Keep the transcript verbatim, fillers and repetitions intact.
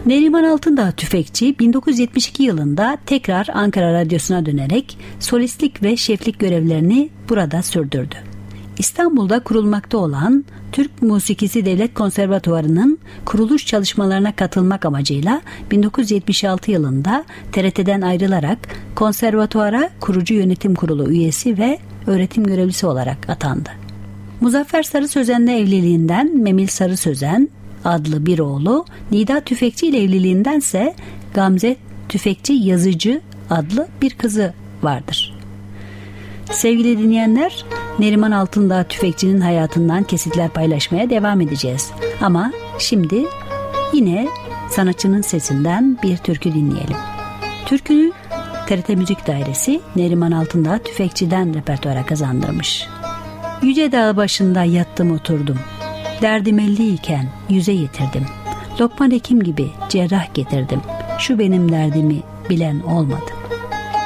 Neriman Altındağ Tüfekçi bin dokuz yüz yetmiş iki yılında tekrar Ankara Radyosu'na dönerek solistlik ve şeflik görevlerini burada sürdürdü. İstanbul'da kurulmakta olan Türk Musikisi Devlet Konservatuvarı'nın kuruluş çalışmalarına katılmak amacıyla bin dokuz yüz yetmiş altı yılında T R T'den ayrılarak konservatuvara kurucu yönetim kurulu üyesi ve öğretim görevlisi olarak atandı. Muzaffer Sarı Sözen'le evliliğinden Memil Sarı Sözen adlı bir oğlu, Nida Tüfekçi ile evliliğindense Gamze Tüfekçi Yazıcı adlı bir kızı vardır. Sevgili dinleyenler, Neriman Altındağ Tüfekçi'nin hayatından kesitler paylaşmaya devam edeceğiz. Ama şimdi yine sanatçının sesinden bir türkü dinleyelim. Türkünü T R T Müzik Dairesi Neriman Altındağ Tüfekçi'den repertuara kazandırmış. Yüce dağ başında yattım oturdum, derdim elliyken yüze getirdim. Lokman Hekim gibi cerrah getirdim, şu benim derdimi bilen olmadı.